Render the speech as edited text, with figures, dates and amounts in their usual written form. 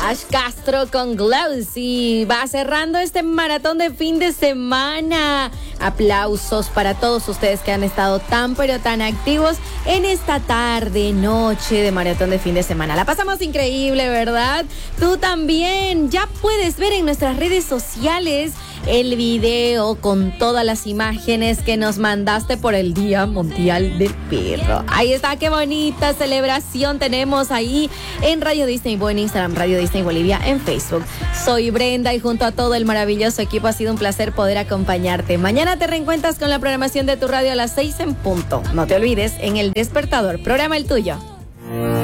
Ash Castro con Glossy va cerrando este maratón de fin de semana. Aplausos para todos ustedes que han estado tan pero tan activos en esta tarde, noche de maratón de fin de semana. La pasamos increíble, ¿verdad? Tú también. Ya puedes ver en nuestras redes sociales el video con todas las imágenes que nos mandaste por el Día Mundial del Perro. Ahí está, qué bonita celebración tenemos ahí en Radio Disney Bo en Instagram, Radio Disney Bolivia en Facebook. Soy Brenda y junto a todo el maravilloso equipo ha sido un placer poder acompañarte. Mañana te reencuentras con la programación de tu radio a las 6 en punto. No te olvides, en El Despertador, programa el tuyo.